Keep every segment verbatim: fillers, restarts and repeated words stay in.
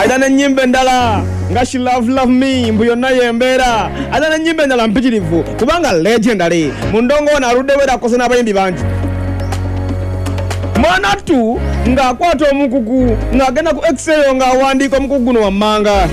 Adana nyimbe ndala nga she love love me mbuyo naye mbera. Adana nyimbe ndala mpitirivu kubanga legendary mundongo na rudewera kosena abayimbi banji. Mwana tu nga akwata omukugu nga agenda ku Excel nga awandika omukugu no wamanga.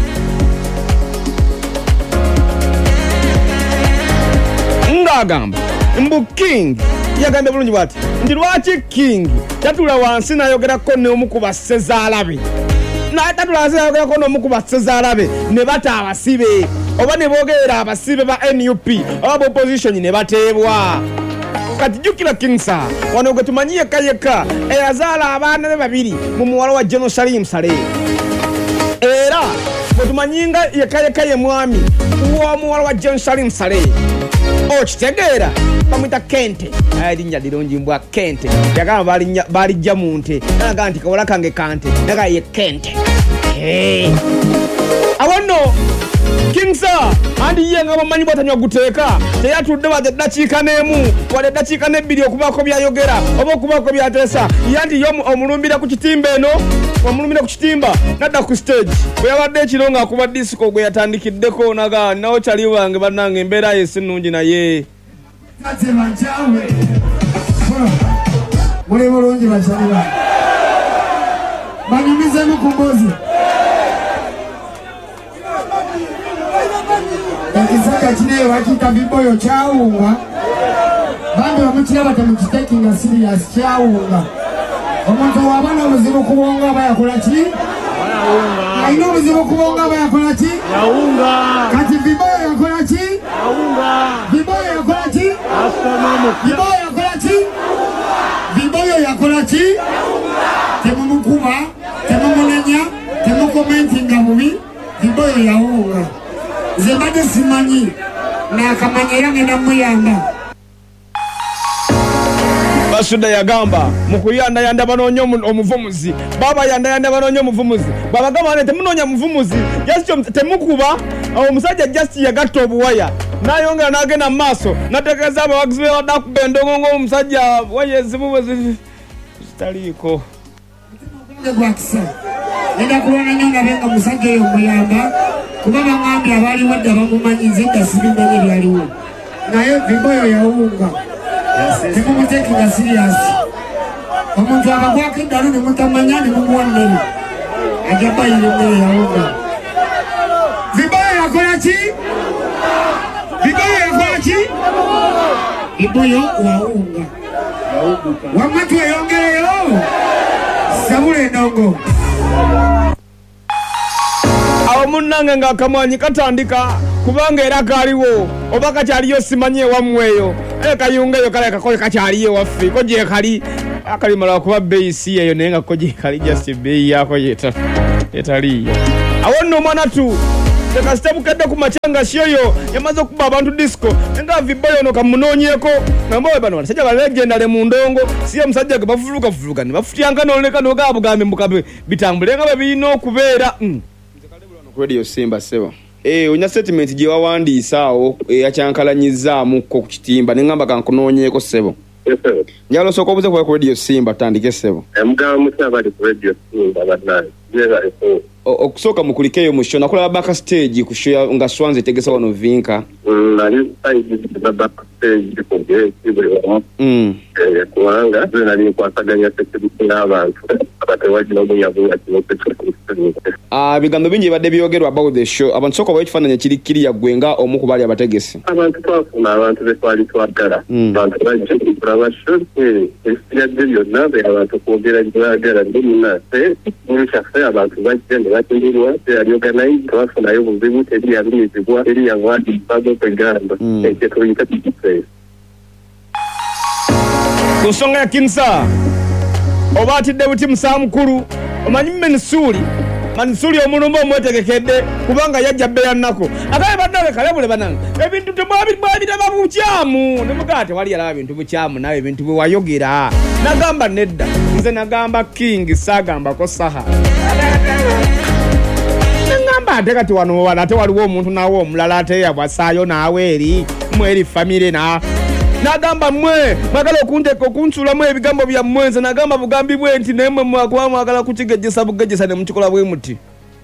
Ngagamba mbu King yagamba bulungi bwati ndi lwaki King tatula wansi nayogera ko ne omukuba Sezalabe na tatula wansi nayogera ko ne omukuba Sezalabe ne bata abasibe oba ne boogera abasibe ba N U P oba opposition ne bateebwa kati jukira Kingsa wano gwe tumanyiye kayeka eyazaala abaana be babiri mu muwala wa General Salim Saleh era gwe tumanyinga ye kayeka ye mwami wa muwala wa General Salim Saleh o kitegeera bamwita Kente ali nya dirungi mbwa Kente yakama bali bali jamunte naga nti kawala kange Kante naga ye Kente eh awono Kingsa andi yenga bamanyi batanywa guteeka teyatudde bade dakika nemu wale dakika nebiri okubako byayogera oba okubako byatesa yanti yo omulumbira ku kitimba eno omulumbira ku kitimba nadda ku stage bwe yabadde ekironga akuba disco gwe yatandikiddeko naga nawo kyali wange bannange embeera yesi nnungi naye kati banchawe mule bulungi bashali ba banyumize mukumbozi ekisaka kine wakita biboyo kyawunga bambi bamukiraba temukitekinga serious kyawunga omuntu wabana obuzibu kubonga bayakola ki ayina obuzibu kubonga bayakola ki kati biboyo yakola ki biboyo yakola ki biboyo yakola ki biboyo yakola ki temumukuba temumunenya temukomentinga bubi biboyo yawunga zebade simanyi na kamanyera ngenda muyamba Basuda yagamba mukuyanda yanda banonyo omuvumuzi baba yanda yanda banonyo omuvumuzi baba gamba nete munonya muvumuzi just temukuba omusajja just yagatta obuwaya nayonga nagenda maso natekeza abawagizibe badakube ndongo omusajja wayezibubuzi zitaliko gwakisa nenda kulwana nyonga benga musajja yo muyamba kubaba ngambi abali wadde bamumanyize ndasibimenye byaliwo naye biboyo yawunga temumutekinga serious omuntu abagwako eddalu ne mutamanya ne mumuwonnere ajabayire mmere yawunga biboyo yakola ki biboyo yakola ki biboyo wawunga wamatu eyongereyo sabula endongo awo munnange nga akamanyi katandika kubanga era kaliwo oba kakyaliyo simanyi ewamweyo e kayunga eyo kale kakoye kakyaliyo waffe ko gye kali akali mala kuba bbeeyi si eyo naye nga ko gye kali just bbeeyi yako yetaliyo awo nno omwana tu tekasitabukadde ku macyanga syoyo yamaze okuba abantu disco nga viboyo ono kamunoonyeko nga mbawe bano basajja balegendale mu ndongo siye musajja ge bafulukafuruka ne bafutyanga noleka nogabugambe mbukabe bitambule nga bwe birina okubeera Radio Simba sebo eh unya statement je wawandiisa awo yakyankalanyizaamu ko ku kitimba nengamba kankunoonyeko sebo njalo soko obuze ku Radio Simba tandike sebo emugamba musaba ku Radio Simba badnaye jera efo okusoka mukulikeyo musho nakola baka stage ku show nga Swanze tegesa wano vinka nali side baka stage ko ge sibwe mm eh kuanga nali kwasaganya security n'abantu abatewaji n'obuyabuya ah bigambo bingi badde byogerwa about the show abantu soko bayifananya kiri kiri yagwenga omuku bali abategesi abantu twafuna abantu betwali twagala abantu bajja kuraba show esiyadde byonna abantu kwogera gyagala ndimuna se muri chafe abantu bajja ne batindirwa yali organize twafunayo buzibu teri yabizibwa teri yawadi bago peganda ekyo tuyita tikise kusonga ya Kingsa oba atidde buti musamukulu omanyi Mansuri Mansuri omulumba omwetegekedde kubanga yajja bbeera nnako akaye baddawe kalebule banange ebintu tebwabiraba bukyamu nemugate wali yalaba bintu bukyamu nawe ebintu bwe wayogera nagamba nedda nze nagamba King sagambako saha nagamba ate kati wano wala ate waliwo omuntu nawe omulala ate yabwasaayo naawe eri mweri famire na nagamba mwe magala okunteka okunsulamu ebigambo bya mwenze nagamba bugambi bwe nti nemwe mwakuba mwagala kukigejesa bugejesa ne mukikola bwe muti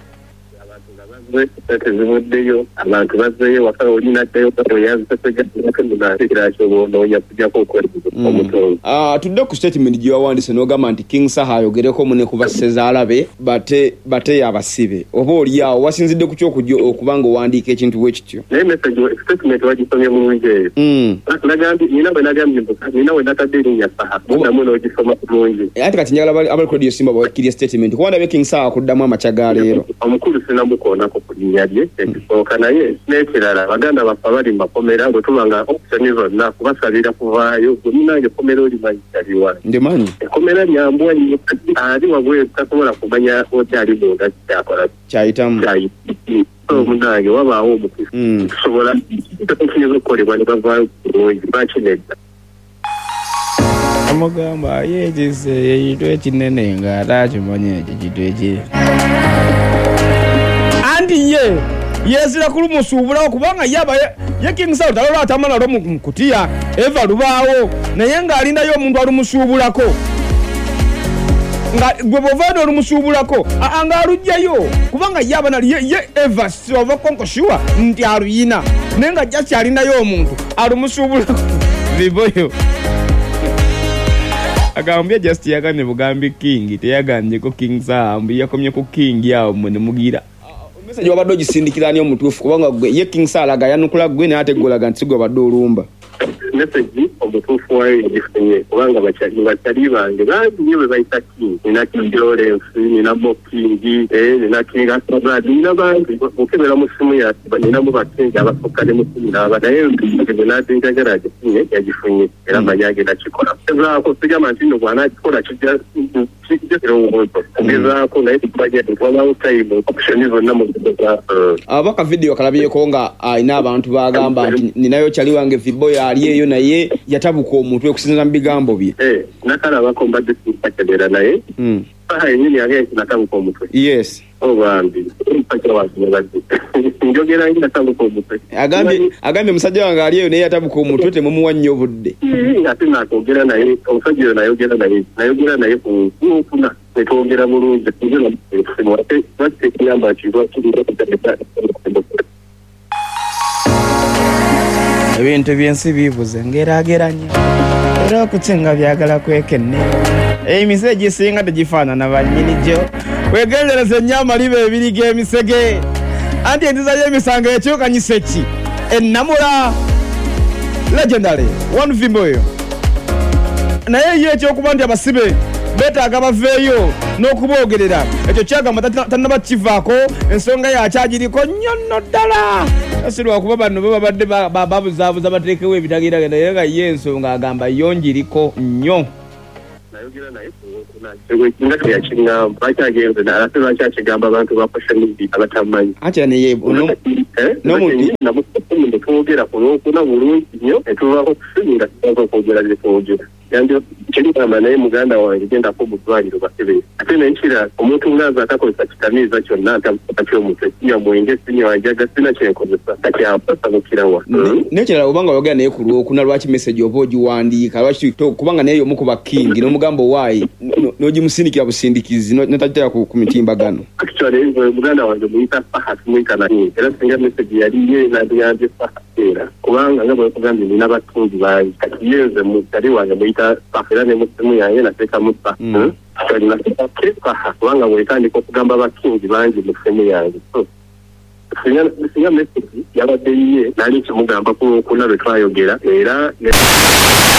zikoze tezimuddeyo abantu bazzeyo waka olinaddayo yazitegeaakirakyoboonoonya kujjako okwereza omutonzi. Tudde ku statement gye wawandise n'ogamba nti King Saha ayogereko mu ne ku bassezaalabe bate bate abasibe oba oli awo wasinzidde ku kyokujja okuba nga owandiika ekintu bwe kityo. Naye message statement wagisomye bulungi eyo. Nagambye nina bwe nagambye nina we natadde erinnya Saha mudamu n'ogisoma bulungi. Ate kati njagala abali ku Radio Simba bawakkirye statement kuba ndabye King Saha akuddamu amakya ga leero. Omukulu sinamukoonako ku linnya lye ekisooka naye n'ekirala baganda baffe abali mu makomera bwe tuba nga option zonna kubasalira kuvaayo gonange komera olimanyi kyaliwa. Ndimanyi. Ekkomera lyambwa nnyo ali wabweru tasobola kumanya okyali munda kyakola kyayitamu. Omunange wabaawo omukusi tusobola okuyinza okukolebwa ne bavaayo bulungi bakinedda. Amugamba yeekize yeeyitwa ekinene ng'ate akimanya ekyo kintu eki. Anti ye yeezira kulumusuubulawo kubanga yaba ye King Saha talolwa atamala lwo mu kutiya eva lubaawo naye ng'alindayo omuntu alumusuubulako nga gwe bw'ovayo olumusuubulako ng'alugjayo kubanga yaba nali ye eva siova konkoshuwa nti aluyina naye nga jasi alindayo omuntu alumusuubulako biboyo. Agambye just yagane bugambi King teyaganye ko King Saha mbi yakomye ku King awo mwene mugira. Message wabadde ogisindikira ni omutuufu kubanga gwe ye King Saha laga yanukula gwe n'ategolaga nti gwe badde olumba. Message omutuufu wayo gifunye kubanga bakyali bakyali bange bangi nyo bwe bayita King nina King Lawrence nina Mo King nina King Asabad nina bangi okebera mu simu ya nina mu bakingi abasooka ne mu simu n'aba naye nge n'atinjagala agifunye yagifunye era manya agenda kikola. Ezaako sigamba nti nno bwana kikola kijja kirowoozo ezaako naye tubajja wabaawo time option zonna mu abaka video kalabyeko nga ayina abantu bagamba nti ninayo kyali wange viboyo ali eyo naye yatabuka omuntu okusinza mu bigambo bye. Eh nakalabako mbadde simpakyagera naye Saha yenyini yage natabuka omutwe. Yes. Obambi mpakya wazibadde njogera ngi natabuka omutwe. Agambye agambye musajja wange ali eyo naye yatabuka omutwe temumuwa nnyo budde. Ate nakwogera naye omusajja oyo nayogera naye nayogera naye ku nkuna netwogera bulungi ate lwaki tekiyamba kirwa kirira kutegeka ebintu byensi bibuze ngeraageranya era okusinga byagala kwekenne emisege gisinga tegifaanana bannyinijjo wegendereza ennyama liba ebiriga emisege anti entiza y'emisango ekyukanyisa ki ennamula legendary one vimboyo naye ye ekyokuba nti abasibe betaaga baveeyo n'okuboogerera ekyo kyagamba tannabakivaako ensonga yakyagiriko nnyo nno ddala asirwa kuba bano babadde babuzaabuza bateekewo ebitagenda naye nga ye ensonga agamba yongiriko nnyo. Nayogera naye nga teyakingamba bakyagenze ate lwakyakigamba abantu bakoshanidi abatamanyi atya naye netwogera ku lwokuna bulungi nnyo netuvako kusinga tuava okwogera byetwogera yanjo kirigamba naye muganda wange gendako mu ddwaliro basebe ate nenkira omuntu ngaaza atakozesa kitamiiza kyonna atakyomutwe sinya mwenge sinya wanjaga sina kyenkozesa takyampasabukirawa nekirala obanga oyogera naye ku lwokuna lwaki message oba ogiwandiika lwaki kubanga naye omu ku bakingi n'omugambo waayi n'ogimusindikira busindikizi notajjala ku mitimbagano. Actually muganda wange muyita Saha tumuyita naye era singa message yali ye nandiyambye Saha era kubanga nga bwekugambye nina batunzi bangi kati yenze mutali wange muyita Saha era ne mu simu yange nateekamu Saha actually nateeka Saha kubanga bwetandika okugamba abatunzi bangi mu simu yange singa message yabadde ye nali kimugamba ku lwe twayogera era